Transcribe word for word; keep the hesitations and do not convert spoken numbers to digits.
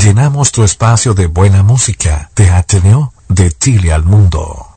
Llenamos tu espacio de buena música. Te Ateneo de Chile al mundo.